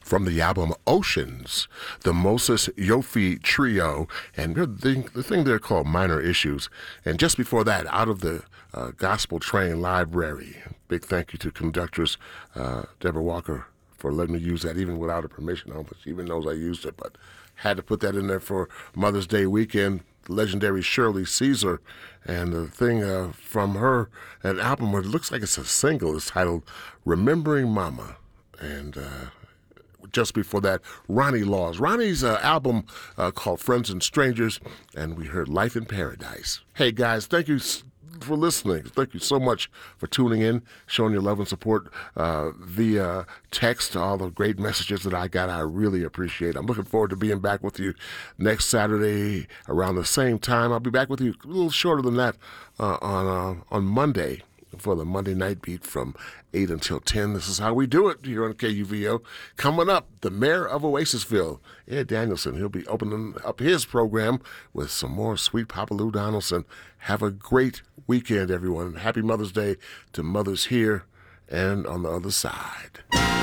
from the album Oceans, the Moses Yofi Trio, and the thing there called Minor Issues. And just before that, out of the Gospel Train Library, big thank you to conductress Deborah Walker for letting me use that, even without her permission. I don't think she even knows I used it, but had to put that in there for Mother's Day weekend. The legendary Shirley Caesar, and the thing from her, an album, it looks like it's a single, is titled Remembering Mama. And just before that, Ronnie Laws. Ronnie's album called Friends and Strangers, and we heard Life in Paradise. Hey guys, thank you for listening. Thank you so much for tuning in, showing your love and support via text, all the great messages that I got. I really appreciate it. I'm looking forward to being back with you next Saturday around the same time. I'll be back with you a little shorter than that on Monday for the Monday Night Beat from 8 until 10. This is how we do it here on KUVO. Coming up, the mayor of Oasisville, Ed Danielson. He'll be opening up his program with some more sweet Papa Lou Donaldson. Have a great weekend, everyone. Happy Mother's Day to mothers here and on the other side.